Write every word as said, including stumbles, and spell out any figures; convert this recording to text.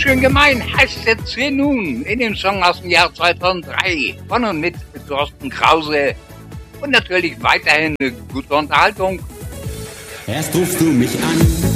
schön gemein heißt jetzt hier nun in dem Song aus dem Jahr zweitausenddrei von und mit Thorsten Krause und natürlich weiterhin eine gute Unterhaltung. Erst rufst du mich an